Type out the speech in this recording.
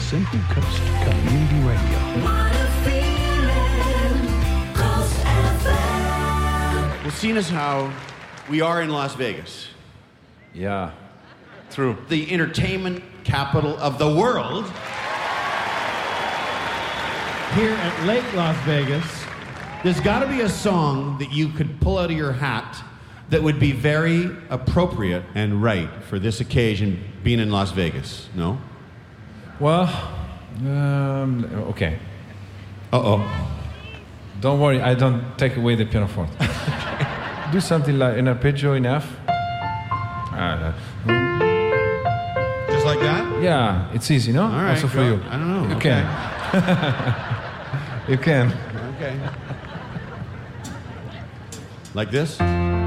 Central Coast Community Radio. Well, seeing as how we are in Las Vegas, Yeah, true. the entertainment capital of the world, here at Lake Las Vegas, there's got to be a song that you could pull out of your hat that would be very appropriate and right for this occasion, being in Las Vegas, no? Well, okay. Uh-oh. Don't worry, I don't take away the pianoforte. Do something like an arpeggio in F. Just like that? Yeah, it's easy, no? All right, also for go. you. I don't know. You Okay. can. You can. Okay. Like this?